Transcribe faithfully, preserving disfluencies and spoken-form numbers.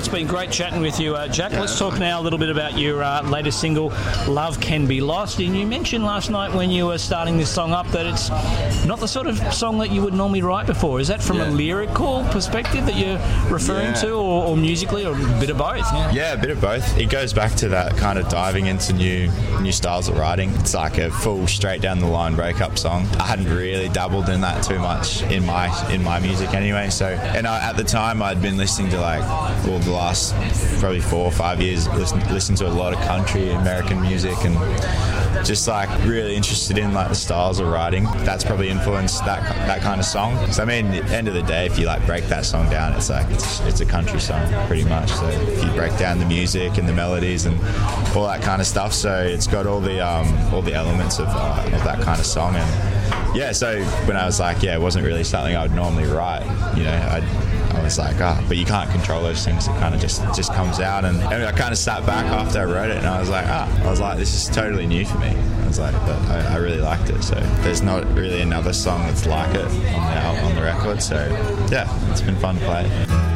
it's been great chatting with you, uh, Jack. Yeah. Let's talk now a little bit about your uh, latest single, Love Can Be Lost. And you mentioned last night when you were starting this song up that it's not the sort of song that you would normally write before. Is that from yeah. a lyrical perspective that you're referring yeah. to, or, or musically, or a bit of both? Yeah. yeah, a bit of both. It goes back to that kind of diving into new new styles of writing. It's like a full straight down the line breakup song. I hadn't really dabbled in that too much in my in my music anyway. So, and I, at the time I'd been listening to like well the last probably four or five years listen listen to a lot of country American music and just like really interested in like the styles of writing. That's probably influenced that that kind of song. So I mean, at the end of the day, if you like break that song down, it's like it's, it's a country song pretty much. So if you break down the music and the melodies and all that kind of stuff, so it's got all the um, all the elements of, uh, of that kind of song. And yeah, so when I was like, yeah, it wasn't really something I would normally write. You know, I I was like, ah, oh, but you can't control those things. It kind of just just comes out. And, and I kind of sat back after I wrote it, and I was like, ah, I was like, this is totally new for me. I was like, but I, I really liked it. So there's not really another song that's like it on the on the record. So yeah, it's been fun to play.